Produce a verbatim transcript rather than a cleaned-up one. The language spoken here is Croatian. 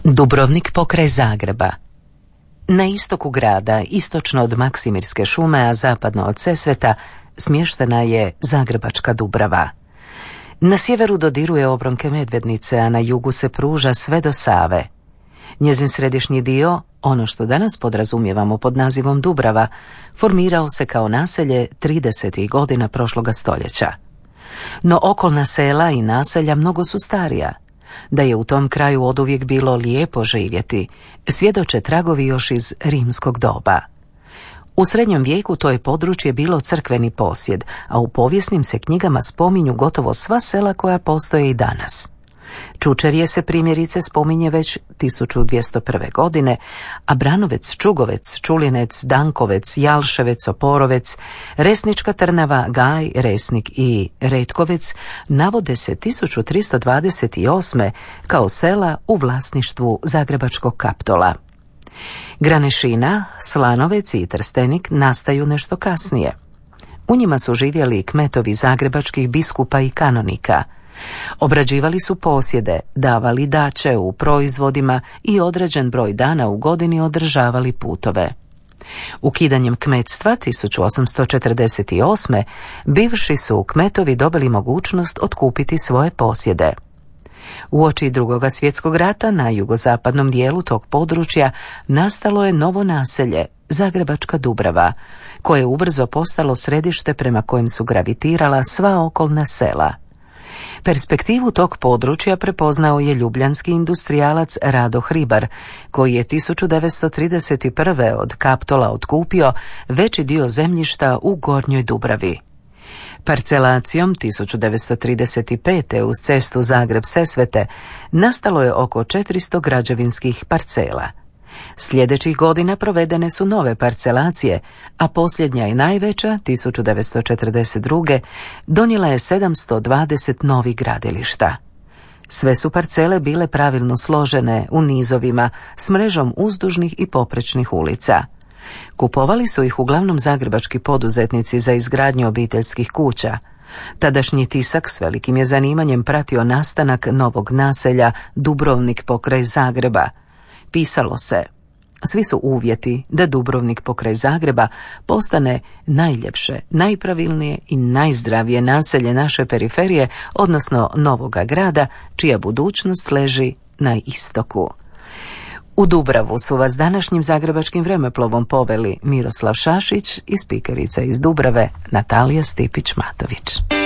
Dubrovnik pokraj Zagreba. Na istoku grada, istočno od Maksimirske šume, a zapadno od Sesveta, smještena je Zagrebačka Dubrava. Na sjeveru dodiruje obronke Medvednice, a na jugu se pruža sve do Save. Njezin središnji dio, ono što danas podrazumijevamo pod nazivom Dubrava, formirao se kao naselje tridesetih godina prošloga stoljeća. No okolna sela i naselja mnogo su starija. Da je u tom kraju oduvijek bilo lijepo živjeti, svjedoče tragovi još iz rimskog doba. U srednjem vijeku to je područje bilo crkveni posjed, a u povijesnim se knjigama spominju gotovo sva sela koja postoje i danas. Čučerje se primjerice spominje već tisuću dvjesto prve. godine, a Branovec, Čugovec, Čulinec, Dankovec, Jalševec, Oporovec, Resnička Trnava, Gaj, Resnik i Retkovec navode se tisuću tristo dvadeset osme. kao sela u vlasništvu Zagrebačkog Kaptola. Granešina, Slanovec i Trstenik nastaju nešto kasnije. U njima su živjeli kmetovi zagrebačkih biskupa i kanonika. Obrađivali su posjede, davali daće u proizvodima i određen broj dana u godini održavali putove. Ukidanjem kmetstva tisuću osamsto četrdeset osme. bivši su kmetovi dobili mogućnost otkupiti svoje posjede. Uoči Drugoga svjetskog rata na jugozapadnom dijelu tog područja nastalo je novo naselje, Zagrebačka Dubrava, koje je ubrzo postalo središte prema kojem su gravitirala sva okolna sela. Perspektivu tog područja prepoznao je ljubljanski industrijalac Rado Hribar, koji je tisuću devetsto trideset prve. od Kaptola otkupio veći dio zemljišta u Gornjoj Dubravi. Parcelacijom tisuću devetsto trideset pete. uz cestu Zagreb-Sesvete nastalo je oko četiristo građevinskih parcela. Sljedećih godina provedene su nove parcelacije, a posljednja i najveća, tisuću devetsto četrdeset druge. donijela je sedamsto dvadeset novih gradilišta. Sve su parcele bile pravilno složene u nizovima s mrežom uzdužnih i poprečnih ulica. Kupovali su ih uglavnom zagrebački poduzetnici za izgradnju obiteljskih kuća. Tadašnji tisak s velikim je zanimanjem pratio nastanak novog naselja Dubrovnik pokraj Zagreba. Pisalo se: svi su uvjeti da Dubrovnik pokraj Zagreba postane najljepše, najpravilnije i najzdravije naselje naše periferije, odnosno novoga grada, čija budućnost leži na istoku. U Dubravu su vas današnjim zagrebačkim vremeplovom poveli Miroslav Šašić i spikerica iz Dubrave Natalija Stipić-Matović.